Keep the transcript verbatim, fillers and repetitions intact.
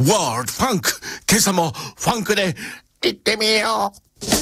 ワールドファンク。今朝もファンクで行ってみよう。